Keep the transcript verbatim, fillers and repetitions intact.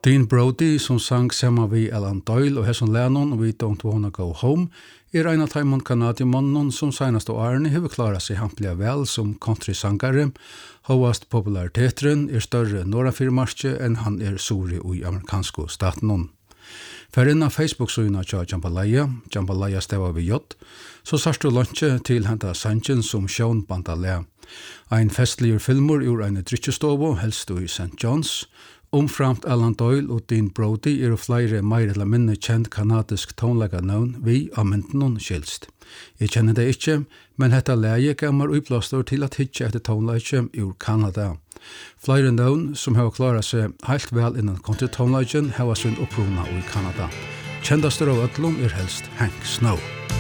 Dean Brody, som sang saman vi Alan Doyle og Hesson Lennon We Don't Wanna Go Home, er ein av taimon kanadiemannen som senast og årene hever klara seg hamplega vel som country-sangare. Hovast popularitetren er større norrafyrmarskje enn han er sori i amerikansko staten. For innan Facebook-syna tja Jambalaya, Jambalaya steva vi jott, så sarstu lunsje til henta sanjen som Sean Bandalea. Ein festligur filmur ur ein drykkjestovo, helst i Saint John's. Omframt Alan Doyle og Dean Brody er flere meir eller minne kjent kanadisk tonlega navn vi av myntenon skilst. Jeg kjenner det ikke, men hetta leie gammar uppblåstor til at hitje etter tonleikje ur Kanada. Flere navn som har klarat seg heilt vel innan country-tonleikken hava sin opprona i Kanada. Kjendastur av ötlum er helst Hank Snow.